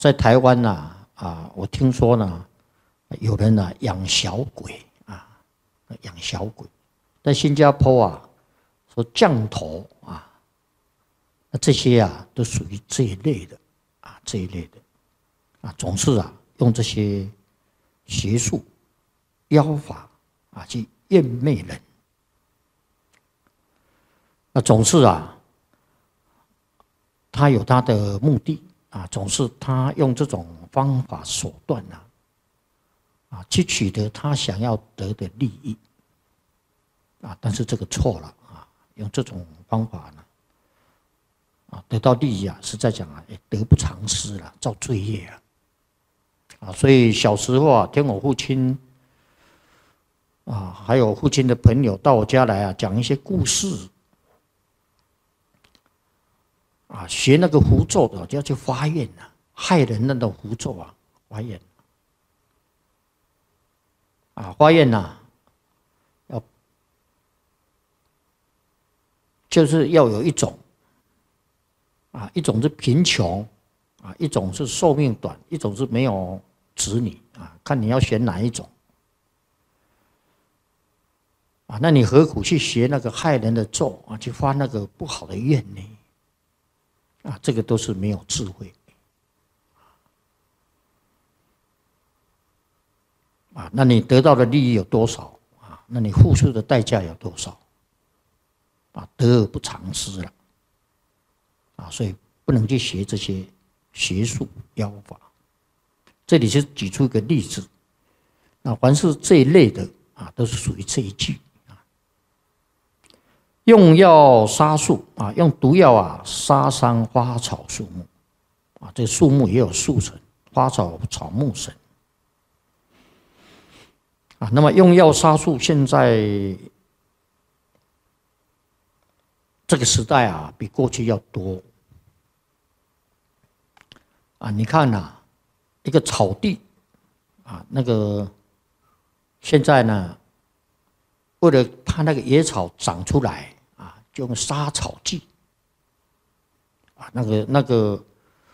在台湾呐我听说呢，有人养小鬼养小鬼，在新加坡说降头那这些都属于这一类的这一类的总是用这些邪术妖法去谄媚人，那总是他有他的目的总是他用这种方法手段去取得他想要得的利益但是这个错了用这种方法呢得到利益实在讲得不偿失了，造罪业所以小时候听我父亲还有父亲的朋友到我家来讲一些故事学那个符咒的就要去发愿害人那种符咒发愿发愿要就是要有一种一种是贫穷一种是寿命短，一种是没有子女看你要选哪一种那你何苦去学那个害人的咒去发那个不好的愿呢？这个都是没有智慧那你得到的利益有多少那你付出的代价有多少得而不偿失了所以不能去学这些邪术妖法。这里是举出一个例子凡是这一类的都是属于这一句用药杀树用毒药杀伤花草树木这树木也有树神，花草草木神那么用药杀树，现在这个时代比过去要多你看一个草地那个现在呢，为了怕那个野草长出来就用杀草剂那个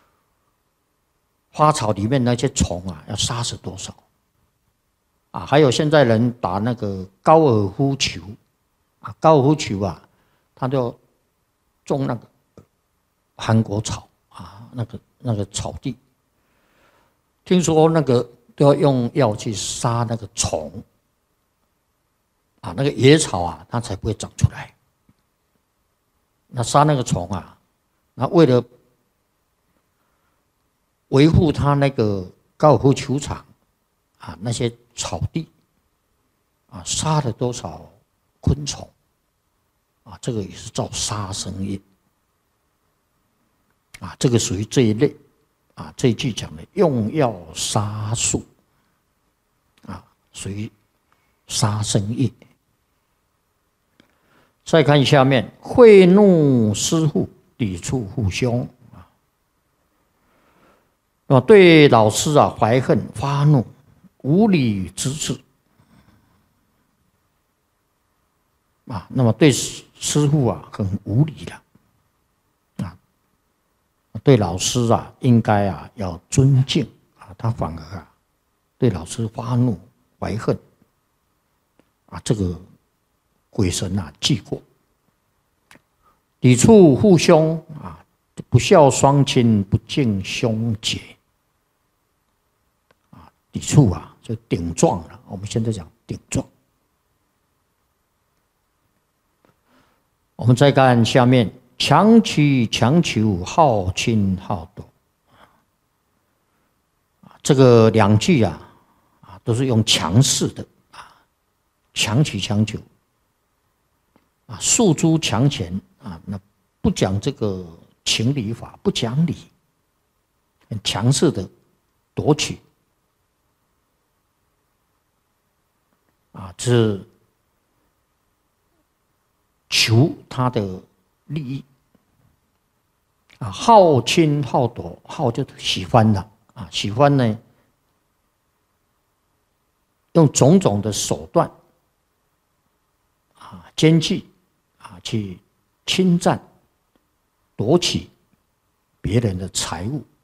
花草里面那些虫要杀死多少还有现在人打那个高尔夫球高尔夫球他就种那个韩国草那个草地，听说那个都要用药去杀那个虫那个野草它才不会长出来。那杀那个虫那为了维护它那个高尔夫球场那些草地杀了多少昆虫这个也是造杀生业这个属于这一类这一句讲的用药杀树属于杀生业。再看下面，贿怒师父，抵触父兄对老师怀恨发怒，无理之治那么对师父很无理了对老师应该要尊敬他反而对老师发怒怀恨这个鬼神记过。抵触父兄不孝双亲，不敬兄姐抵触就顶撞了，我们现在讲顶撞。我们再看下面，强取强求，好亲好夺这个两句都是用强势的强取强求诉诸强权那不讲这个情理法，不讲理，很强势的夺取是求他的利益好亲好夺，好就喜欢了喜欢呢用种种的手段奸计去侵占夺取别人的财物